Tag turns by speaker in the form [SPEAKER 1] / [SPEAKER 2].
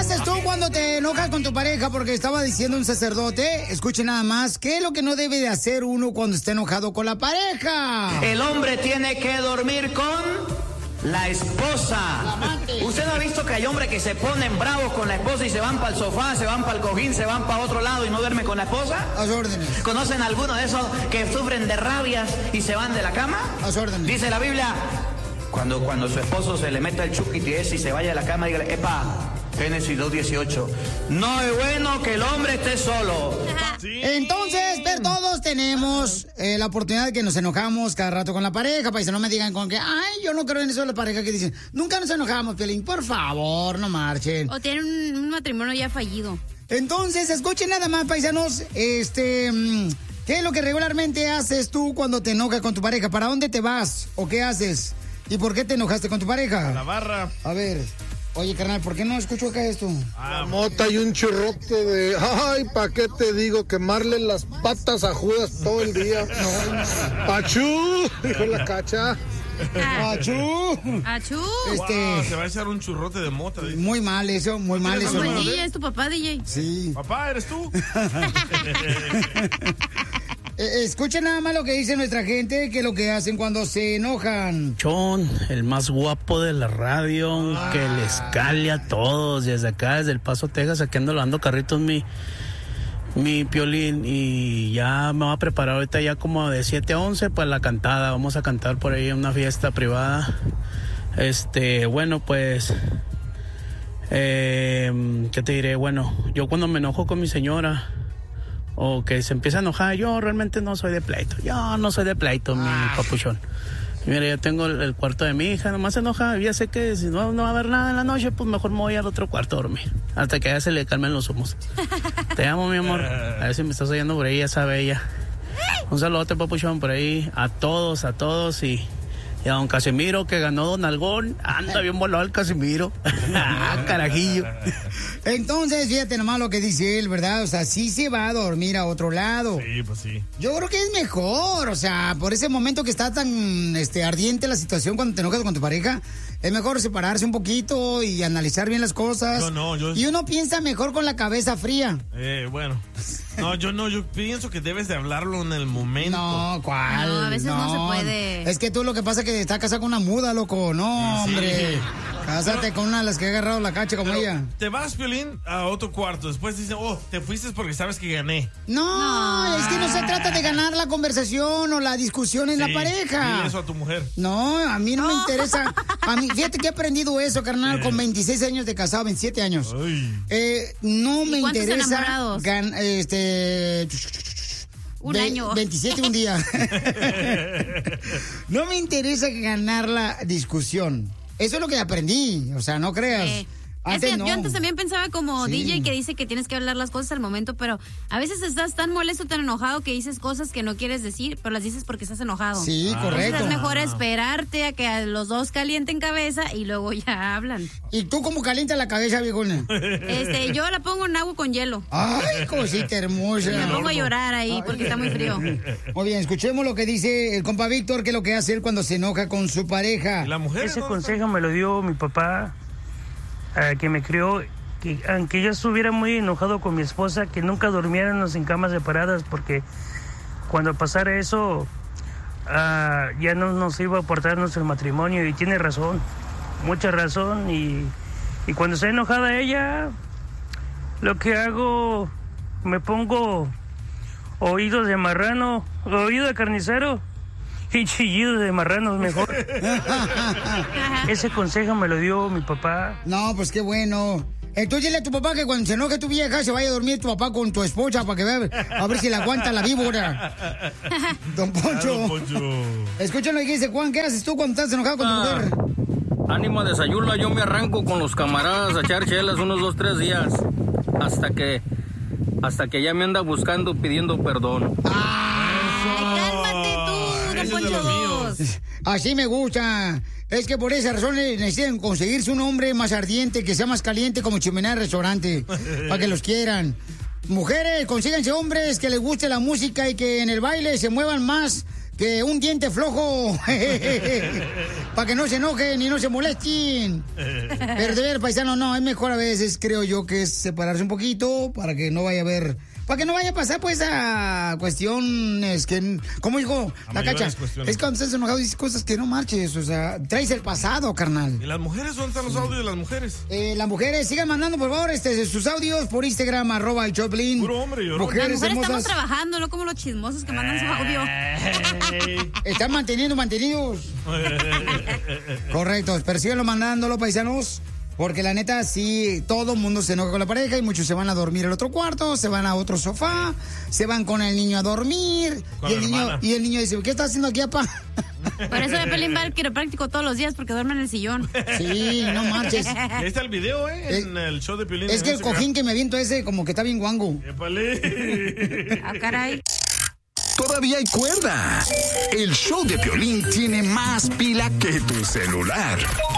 [SPEAKER 1] haces tú cuando te enojas con tu pareja? Porque estaba diciendo un sacerdote, escuche nada más, ¿qué es lo que no debe de hacer uno cuando está enojado con la pareja?
[SPEAKER 2] El hombre tiene que dormir con la esposa. ¿Usted no ha visto que hay hombres que se ponen bravos con la esposa y se van para el sofá, se van para el cojín, se van para otro lado y no duermen con la esposa?
[SPEAKER 1] A sus órdenes.
[SPEAKER 2] ¿Conocen alguno de esos que sufren de rabias y se van de la cama?
[SPEAKER 1] A sus órdenes.
[SPEAKER 2] Dice la Biblia, cuando su esposo se le meta el chuquiti ese y se vaya a la cama, dígale, epa, Génesis 2:18, no es bueno que el hombre esté solo.
[SPEAKER 1] Sí. Entonces, pero todos tenemos la oportunidad de que nos enojamos cada rato con la pareja, para que no me digan con que, ay, yo no creo en eso de la pareja que dicen, nunca nos enojamos, Piolín, por favor, no marchen.
[SPEAKER 3] O tienen un matrimonio ya fallido.
[SPEAKER 1] Entonces, escuchen nada más, paisanos, ¿qué es lo que regularmente haces tú cuando te enojas con tu pareja? ¿Para dónde te vas? ¿O qué haces? ¿Y por qué te enojaste con tu pareja?
[SPEAKER 4] A la barra.
[SPEAKER 1] A ver, oye, carnal, ¿por qué no escucho acá esto?
[SPEAKER 5] Mota y un churrote de... Ay, ¿pa' qué te digo? Quemarle las patas a Judas todo el día. No. ¡Achú! Dijo la Cacha.
[SPEAKER 1] ¡Achú!
[SPEAKER 3] ¡Achú!
[SPEAKER 4] Wow, se va a echar un churrote de mota. Dice.
[SPEAKER 1] Muy mal eso, muy mal eso.
[SPEAKER 3] Pues DJ, es tu papá, DJ.
[SPEAKER 1] Sí.
[SPEAKER 4] Papá, ¿eres tú?
[SPEAKER 1] Escuchen nada más lo que dice nuestra gente, que es lo que hacen cuando se enojan.
[SPEAKER 6] Chon, el más guapo de la radio, que les cale a todos, desde acá, desde El Paso, Texas, aquí ando lavando carritos mi Piolín, y ya me voy a preparar ahorita ya como de 7 a 11 para la cantada. Vamos a cantar por ahí en una fiesta privada. Bueno, pues, ¿qué te diré? Bueno, yo cuando me enojo con mi señora, o que se empieza a enojar, yo realmente no soy de pleito. Yo no soy de pleito, mi papuchón. Mira, yo tengo el cuarto de mi hija, nomás se enoja, ya sé que si no va a haber nada en la noche, pues mejor me voy al otro cuarto a dormir, hasta que ya se le calmen los humos. Te amo, mi amor. A ver si me estás oyendo por ahí, ya sabe ella. Un saludote, papuchón, por ahí, a todos, y a don Casimiro, que ganó Don Algón. Anda bien volado el Casimiro. Carajillo.
[SPEAKER 1] Entonces, fíjate nomás lo que dice él, ¿verdad? O sea, sí se va a dormir a otro lado.
[SPEAKER 4] Sí, pues sí.
[SPEAKER 1] Yo creo que es mejor, o sea, por ese momento que está tan ardiente la situación cuando te enojas con tu pareja, es mejor separarse un poquito y analizar bien las cosas. Y uno piensa mejor con la cabeza fría.
[SPEAKER 4] Bueno. No, yo pienso que debes de hablarlo en el momento.
[SPEAKER 1] No, ¿cuál?
[SPEAKER 3] No, a veces no se puede.
[SPEAKER 1] Es que tú lo que pasa es que estás casado con una muda, loco. No, sí, hombre. Sí. Cásate con una de las que ha agarrado la cacha como ella.
[SPEAKER 4] Te vas, Piolín, a otro cuarto. Después dicen, te fuiste porque sabes que gané.
[SPEAKER 1] No, es que no se trata de ganar la conversación o la discusión en la pareja.
[SPEAKER 4] Dile eso a tu mujer.
[SPEAKER 1] No, a mí no me interesa. A mí, fíjate que he aprendido eso, carnal, con 26 años de casado, 27 años. No me interesa
[SPEAKER 3] un año.
[SPEAKER 1] 27 un día. No me interesa ganar la discusión. Eso es lo que aprendí, o sea, no creas.
[SPEAKER 3] Antes yo antes también pensaba como DJ que dice que tienes que hablar las cosas al momento, pero a veces estás tan molesto, tan enojado que dices cosas que no quieres decir, pero las dices porque estás enojado.
[SPEAKER 1] Sí, correcto.
[SPEAKER 3] Entonces es mejor esperarte a que los dos calienten cabeza y luego ya hablan.
[SPEAKER 1] ¿Y tú cómo calientas la cabeza, viejona?
[SPEAKER 3] Yo la pongo en agua con hielo.
[SPEAKER 1] Ay, cosita hermosa.
[SPEAKER 3] Y me pongo a llorar ahí porque está muy frío.
[SPEAKER 1] Muy bien, escuchemos lo que dice el compa Víctor, que es lo que hace él cuando se enoja con su pareja.
[SPEAKER 4] ¿Y la mujer?
[SPEAKER 7] Ese consejo me lo dio mi papá, que me crió, que aunque yo estuviera muy enojado con mi esposa, que nunca durmiéramos en camas separadas, porque cuando pasara eso, ya no nos iba a aportar nuestro matrimonio. Y tiene razón, mucha razón. Y cuando está enojada ella, lo que hago, me pongo oídos de marrano, oído de carnicero y chillido de marrano mejor. Ese consejo me lo dio mi papá.
[SPEAKER 1] No, pues qué bueno. Entonces dile a tu papá que cuando se enoje tu vieja se vaya a dormir tu papá con tu esposa para que vea a ver si le aguanta la víbora. Don Poncho.
[SPEAKER 4] Claro, Poncho.
[SPEAKER 1] Escuchen lo que dice Juan. ¿Qué haces tú cuando estás enojado con tu mujer?
[SPEAKER 8] Ánimo de Sayula, yo me arranco con los camaradas a echar chelas unos 2, 3 días. Hasta que ya me anda buscando pidiendo perdón.
[SPEAKER 3] Cálmate tú, Don Poncho.
[SPEAKER 1] Así me gusta. Es que por esa razón necesitan conseguirse un hombre más ardiente, que sea más caliente como chimenea de restaurante, para que los quieran. Mujeres, consíganse hombres que les guste la música y que en el baile se muevan más que un diente flojo, para que no se enojen y no se molesten. Pero de ver, paisano, no, es mejor a veces, creo yo, que es separarse un poquito para que no vaya a haber... Para que no vaya a pasar, pues, a cuestiones que... ¿Cómo dijo la Cacha? Es cuando estás enojado y dices cosas que no marches. O sea, traes el pasado, carnal.
[SPEAKER 4] ¿Y las mujeres? ¿Dónde están los audios de las mujeres?
[SPEAKER 1] Las mujeres, sigan mandando, por favor, sus audios por Instagram, @el Choplin.
[SPEAKER 4] Puro hombre, yo.
[SPEAKER 3] Mujeres las mujeres estamos trabajando, no como los chismosos que mandan su audio.
[SPEAKER 1] Están mantenidos. Correcto, pero síganlo mandándolo, paisanos. Porque la neta, sí, todo el mundo se enoja con la pareja y muchos se van a dormir al otro cuarto, se van a otro sofá, se van con el niño a dormir. Y el niño dice, ¿qué está haciendo aquí, papá?
[SPEAKER 3] Por eso de Pelín va al quiropráctico todos los días, porque duerme en el sillón.
[SPEAKER 1] Sí, no marches.
[SPEAKER 4] Ahí está el video, en el show de Pelín.
[SPEAKER 1] Es que el cojín que me aviento ese como que está bien guango.
[SPEAKER 4] ¡Épale!
[SPEAKER 3] Ah, caray.
[SPEAKER 9] Todavía hay cuerda. El show de Piolín tiene más pila que tu celular.